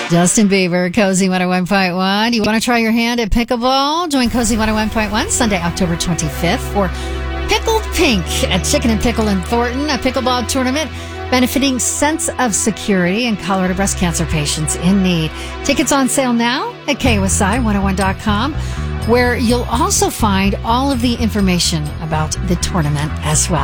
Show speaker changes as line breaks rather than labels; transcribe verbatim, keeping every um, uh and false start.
Justin Bieber, Cozy one oh one point one. You want to try your hand at pickleball? Join Cozy one oh one point one Sunday, October twenty-fifth for Pickled Pink at Chicken and Pickle in Thornton, a pickleball tournament benefiting Sense of Security and Colorado breast cancer patients in need. Tickets on sale now at K O S I one oh one dot com, where you'll also find all of the information about the tournament as well.